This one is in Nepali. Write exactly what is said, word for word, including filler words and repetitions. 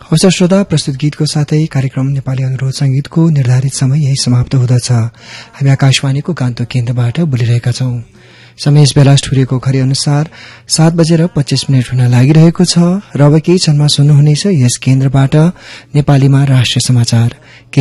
हवस् श्रोता, प्रस्तुत गीतको साथै कार्यक्रम नेपाली अनुरोध संगीतको निर्धारित समय यही समाप्त हुँदछ। हामी आकाशवाणीको गान्तोक केन्द्रबाट बोलिरहेका छौं। समय यस बेला स्टुडियोको घडी अनुसार सात बजेर पच्चीस मिनट हुन लागिरहेको छ र अब केही क्षणमा सुन्नुहुनेछ यस केन्द्रबाट नेपालीमा राष्ट्रिय समाचार।